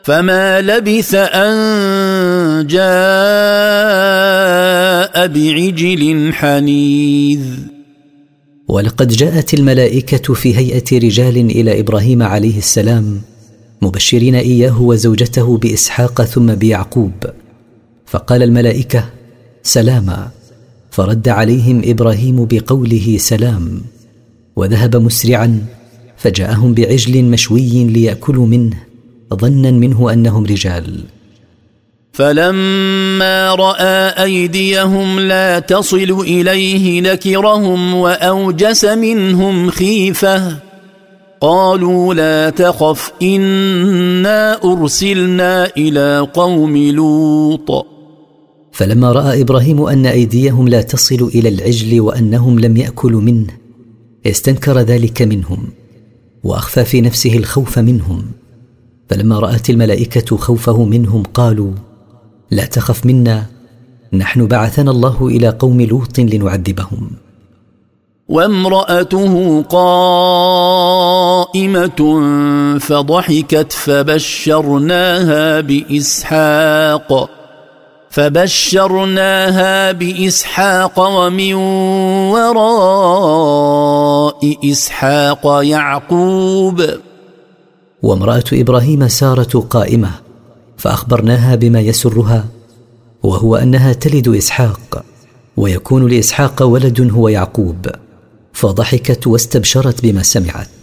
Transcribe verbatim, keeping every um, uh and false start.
فما لبث أن جاء بعجل حنيذ. ولقد جاءت الملائكة في هيئة رجال إلى إبراهيم عليه السلام مبشرين إياه وزوجته بإسحاق ثم بيعقوب، فقال الملائكة سلاما، فرد عليهم إبراهيم بقوله سلام، وذهب مسرعا فجاءهم بعجل مشوي ليأكلوا منه ظنا منه أنهم رجال. فلما رأى أيديهم لا تصل إليه نكرهم وأوجس منهم خيفة، قالوا لا تخف إنا أرسلنا إلى قوم لوط. فلما رأى إبراهيم أن أيديهم لا تصل إلى العجل وأنهم لم يأكلوا منه استنكر ذلك منهم وأخفى في نفسه الخوف منهم، فلما رأت الملائكة خوفه منهم قالوا لا تخف منا، نحن بعثنا الله إلى قوم لوط لنعذبهم. وامرأته قائمة فضحكت فبشرناها بإسحاق فبشرناها بإسحاق ومن وراء إسحاق يعقوب. وامرأة إبراهيم سارة قائمة فأخبرناها بما يسرها، وهو أنها تلد إسحاق ويكون لإسحاق ولد هو يعقوب، فضحكت واستبشرت بما سمعت.